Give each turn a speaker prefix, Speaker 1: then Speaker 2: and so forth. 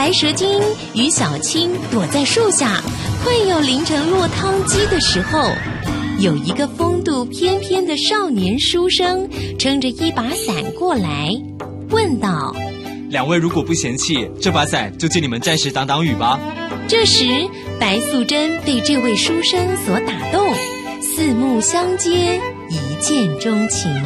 Speaker 1: 白蛇精与小青躲在树下，快要淋成落汤鸡的时候，有一个风度翩翩的少年书生撑着一把伞过来，问道：
Speaker 2: 两位如果不嫌弃，这把伞就借你们暂时挡挡雨吧。
Speaker 1: 这时白素贞被这位书生所打动，四目相接，一见钟情。